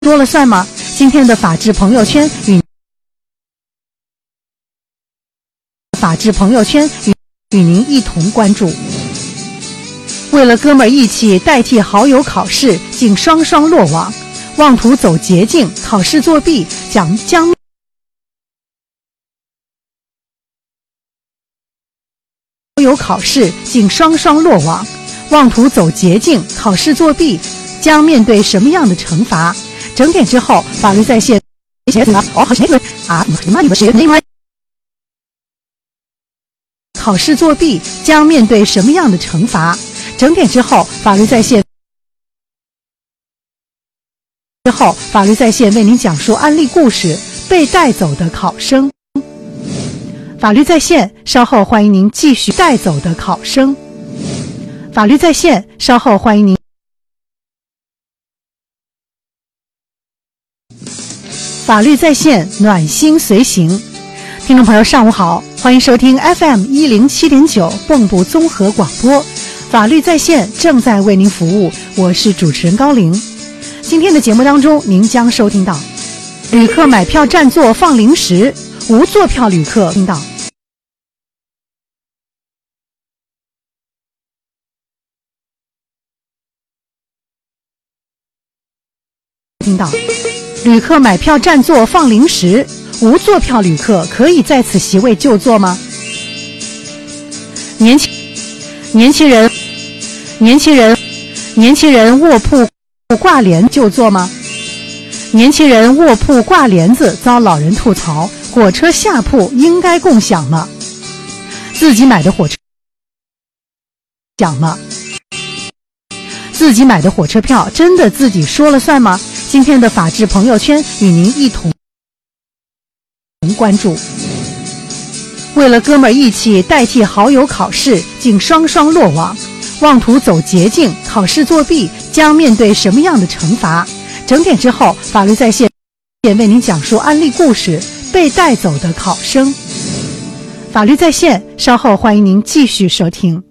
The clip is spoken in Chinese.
说了算吗？今天的法治朋友圈与您一同关注。为了哥们儿义气代替好友考试，竟双双落网，妄图走捷径，考试作弊将好友考试竟双双落网，妄图走捷径，考试作弊将面对什么样的惩罚？整点之后，法律在线。考试作弊将面对什么样的惩罚？整点之后，法律在线。法律在线为您讲述案例故事：被带走的考生。法律在线，稍后欢迎您继续带走的考生。法律在线，稍后欢迎您。法律在线，暖心随行。听众朋友上午好，欢迎收听 FM107.9 蚌埠综合广播，法律在线正在为您服务，我是主持人高玲。今天的节目当中，您将收听到旅客买票占座放零食，无坐票旅客听到旅客买票占座放零食，无坐票旅客可以在此席位就坐吗？年轻人卧铺挂帘就坐吗？年轻人卧铺挂帘子遭老人吐槽，火车下铺应该共享吗？自己买的火车票真的自己说了算吗？今天的法治朋友圈与您一同关注。为了哥们儿义气代替好友考试，竟双双落网，妄图走捷径，考试作弊将面对什么样的惩罚？整点之后，法律在线为您讲述案例故事：被带走的考生。法律在线，稍后欢迎您继续收听。